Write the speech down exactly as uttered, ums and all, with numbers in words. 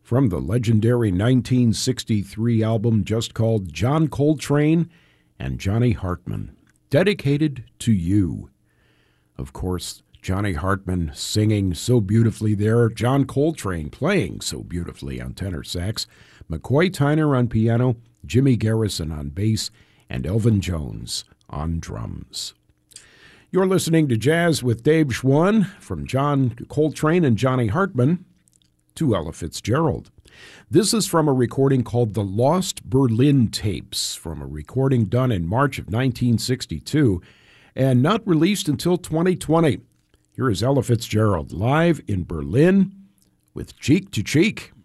from the legendary nineteen sixty-three album just called John Coltrane and Johnny Hartman, dedicated to you. Of course, Johnny Hartman singing so beautifully there, John Coltrane playing so beautifully on tenor sax, McCoy Tyner on piano, Jimmy Garrison on bass, and Elvin Jones on drums. You're listening to Jazz with Dave Schwann, from John Coltrane and Johnny Hartman to Ella Fitzgerald. This is from a recording called The Lost Berlin Tapes, from a recording done in March of nineteen sixty-two and not released until twenty twenty. Here is Ella Fitzgerald live in Berlin with Cheek to Cheek.